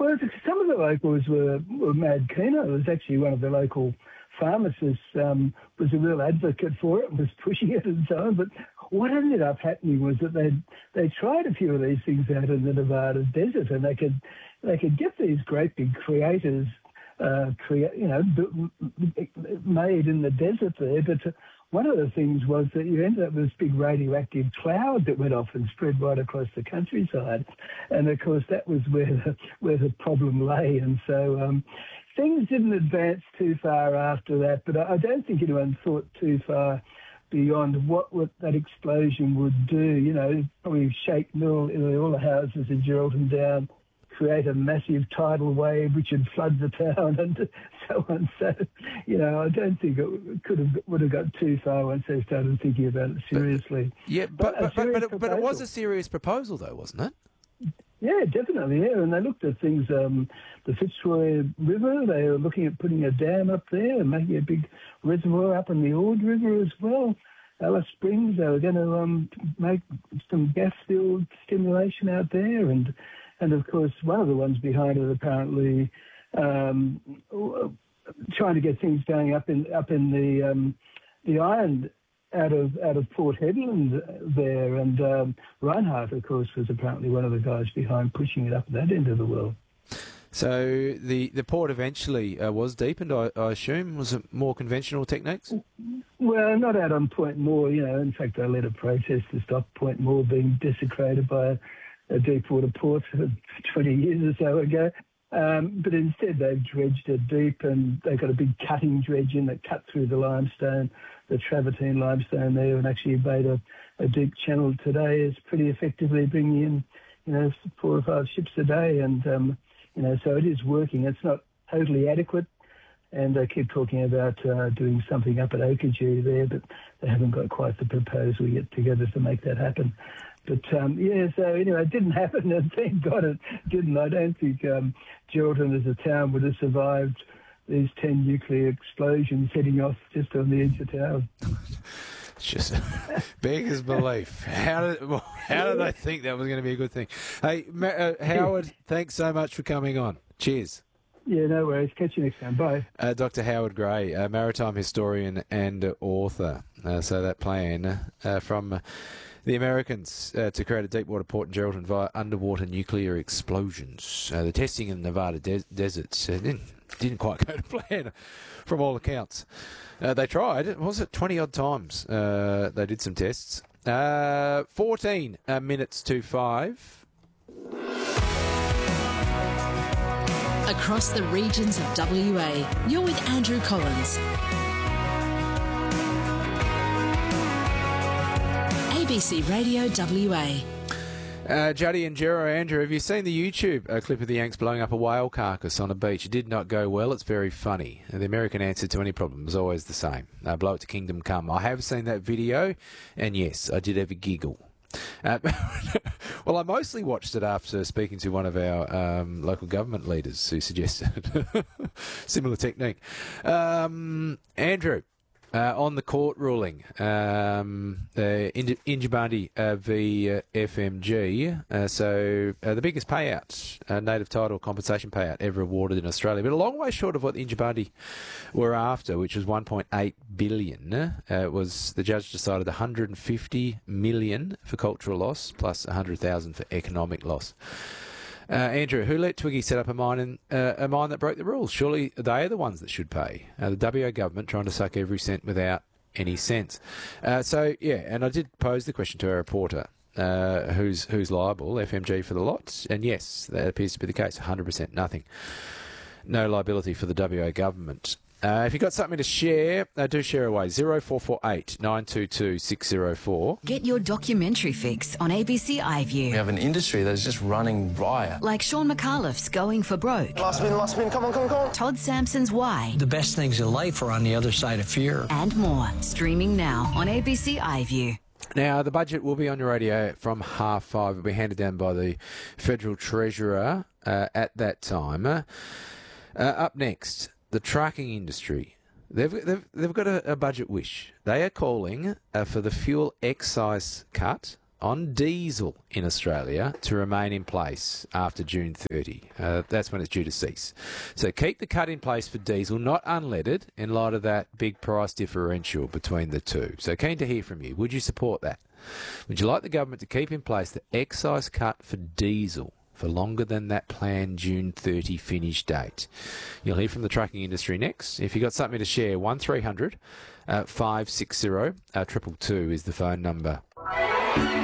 Well, some of the locals were mad keen on it. It was actually one of the local pharmacists was a real advocate for it and was pushing it and so on. But what ended up happening was that they tried a few of these things out in the Nevada desert, and they could get these great big creators, made in the desert there. But one of the things was that you ended up with this big radioactive cloud that went off and spread right across the countryside. And of course, that was where the problem lay. And so things didn't advance too far after that, but I don't think anyone thought too far beyond what that explosion would do. Probably shake all the houses in Geraldton down, create a massive tidal wave which would flood the town and so on. So, I don't think it would have got too far once they started thinking about it seriously. But it was a serious proposal, though, wasn't it? Yeah, definitely, yeah. And they looked at things, the Fitzroy River, they were looking at putting a dam up there and making a big reservoir up in the Ord River as well. Alice Springs, they were going to make some gas-filled stimulation out there. And of course, one of the ones behind it apparently trying to get things going up in the iron out of Port Hedland there, and Reinhardt, of course, was apparently one of the guys behind pushing it up that end of the world. So the port eventually was deepened, I assume. Was it more conventional techniques? Well, not out on Point Moore. In fact, they led a protest to stop Point Moore being desecrated by a deep-water port 20 years or so ago. But instead, they've dredged it deep, and they've got a big cutting dredge in that cut through the limestone, the travertine limestone there, and actually made a deep channel today. Is pretty effectively bringing in, 4 or 5 ships a day, and so it is working. It's not totally adequate, and they keep talking about doing something up at Oakajee there, but they haven't got quite the proposal yet together to make that happen. But, so anyway, it didn't happen, and thank God it didn't. I don't think Geraldton as a town would have survived these 10 nuclear explosions heading off just on the edge of town. It's just beggars belief. How did they think that was going to be a good thing? Hey, Howard, thanks so much for coming on. Cheers. Yeah, no worries. Catch you next time. Bye. Dr. Howard Gray, a maritime historian and author. So that plan from the Americans to create a deep-water port in Geraldton via underwater nuclear explosions. The testing in the Nevada deserts didn't quite go to plan from all accounts. They tried, was it 20-odd times they did some tests. 14 minutes to 5. Across the regions of WA, you're with Andrew Collins. ABC Radio WA. Juddy and Gero, Andrew, have you seen the YouTube clip of the Yanks blowing up a whale carcass on a beach? It did not go well. It's very funny. The American answer to any problem is always the same. Blow it to kingdom come. I have seen that video, and yes, I did have a giggle. Well, I mostly watched it after speaking to one of our local government leaders who suggested similar technique. Andrew, on the court ruling, Injibandi v FMG, so the biggest payout, native title compensation payout ever awarded in Australia, but a long way short of what the Injibandi were after, which was $1.8 billion. The judge decided $150 million for cultural loss plus $100,000 for economic loss. Andrew, who let Twiggy set up a mine that broke the rules? Surely they are the ones that should pay. The WA government trying to suck every cent without any sense. And I did pose the question to our reporter, who's liable, FMG for the lots? And yes, that appears to be the case, 100% nothing. No liability for the WA government. If you've got something to share, do share away. 0448 922 604. Get your documentary fix on ABC iView. We have an industry that's just running riot. Like Sean McAuliffe's Going for Broke. Last spin, come on. Todd Sampson's Why. The best things in life are on the other side of fear. And more. Streaming now on ABC iView. Now, the budget will be on your radio from 5:30. It will be handed down by the Federal Treasurer at that time. Up next, the trucking industry. They've got a budget wish. They are calling for the fuel excise cut on diesel in Australia to remain in place after June 30. That's when it's due to cease. So keep the cut in place for diesel, not unleaded, in light of that big price differential between the two. So keen to hear from you. Would you support that? Would you like the government to keep in place the excise cut for diesel for longer than that planned June 30 finish date? You'll hear from the trucking industry next. If you've got something to share, 1300 560 222 is the phone number.